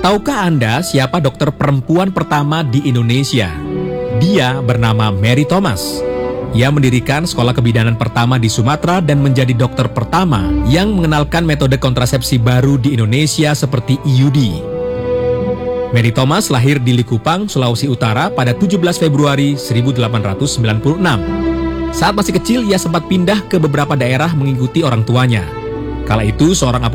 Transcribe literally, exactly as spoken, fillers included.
Tahukah Anda siapa dokter perempuan pertama di Indonesia? Dia bernama Mary Thomas. Ia mendirikan sekolah kebidanan pertama di Sumatera dan menjadi dokter pertama yang mengenalkan metode kontrasepsi baru di Indonesia seperti I U D. Mary Thomas lahir di Likupang, Sulawesi Utara pada tujuh belas Februari seribu delapan ratus sembilan puluh enam. Saat masih kecil, ia sempat pindah ke beberapa daerah mengikuti orang tuanya. Kala itu, seorang